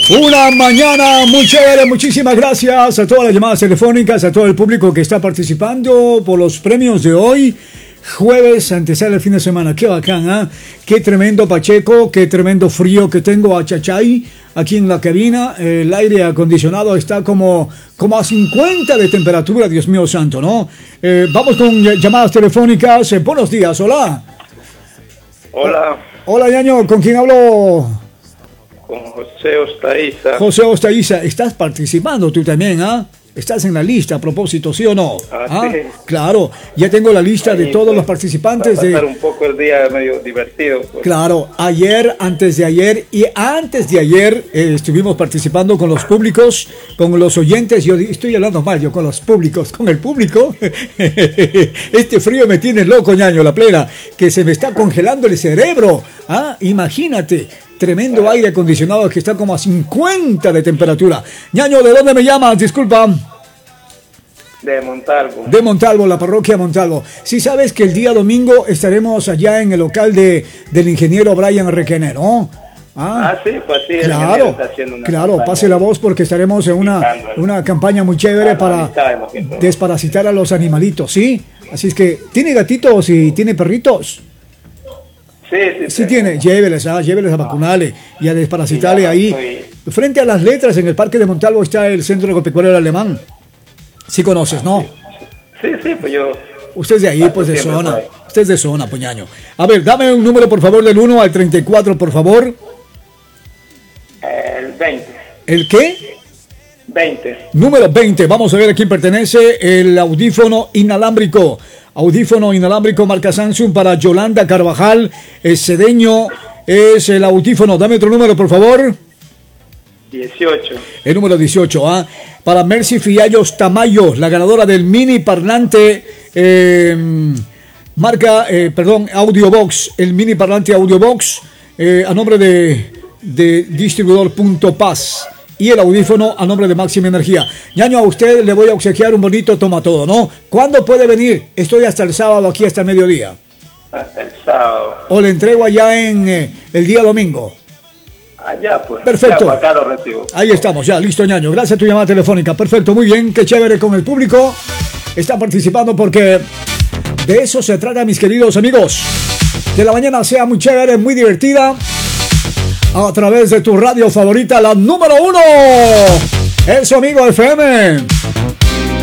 Una mañana muy chévere, muchísimas gracias a todas las llamadas telefónicas, a todo el público que está participando por los premios de hoy, jueves, antesala el fin de semana. Qué bacán, ¿eh? Qué tremendo Pacheco, qué tremendo frío que tengo a Chachay aquí en la cabina. El aire acondicionado está como a 50 de temperatura, Dios mío santo, ¿no? Vamos con llamadas telefónicas. Buenos días, hola. Hola. Hola, ñaño, ¿con quién hablo? Con José Ostaiza. José Ostaiza, estás participando tú también, ¿ah? Estás en la lista a propósito, ¿sí o no? ¿Ah? Sí. Claro, ya tengo la lista de todos los participantes. Para pasar un poco el día medio divertido. Pues. Claro, ayer, antes de ayer y antes de ayer estuvimos participando con los públicos, con los oyentes. Yo estoy hablando mal, yo con los públicos, con el público. Este frío me tiene loco, ñaño, la plena, que se me está congelando el cerebro. ¿Ah? Imagínate. Tremendo aire acondicionado que está como a 50 de temperatura. Ñaño, ¿de dónde me llamas? Disculpa. De Montalvo. De Montalvo, la parroquia Montalvo. Sí sabes que el día domingo estaremos allá en el local del ingeniero Brian Requener, ¿no? Sí, pues sí. Claro, está haciendo una claro, campaña. Pase la voz porque estaremos en una campaña muy chévere para desparasitar a los animalitos, ¿sí? Así es que, ¿tiene gatitos y tiene perritos? Sí tiene, lléveles a vacunarle y a desparasitarle ahí. Frente a las letras, en el parque de Montalvo está el Centro Agropecuario Alemán. Sí conoces, ¿no? Sí, pues yo... Usted es de ahí, pues de zona. Usted es de zona, puñaño. A ver, dame un número, por favor, del 1 al 34, por favor. El 20. ¿El qué? 20. Número 20. Vamos a ver a quién pertenece el audífono inalámbrico. Audífono inalámbrico marca Samsung para Yolanda Carvajal. Cedeño es el audífono. Dame otro número, por favor. 18. El número 18, ¿ah? Para Mercy Fiallos Tamayo, la ganadora del mini parlante Audiobox. El mini parlante Audiobox a nombre de distribuidor.paz. Y el audífono a nombre de Máxima Energía. Ñaño, a usted le voy a obsequiar un bonito toma todo, ¿no? ¿Cuándo puede venir? Estoy hasta el sábado aquí hasta el mediodía. Hasta el sábado. O le entrego allá en el día domingo. Allá, pues. Perfecto. Ya, acá lo recibo. Ahí estamos, ya, listo, ñaño. Gracias a tu llamada telefónica. Perfecto, muy bien, qué chévere con el público. Está participando porque de eso se trata, mis queridos amigos. Que la mañana sea muy chévere, muy divertida. A través de tu radio favorita, la número 1. Es su amigo FM.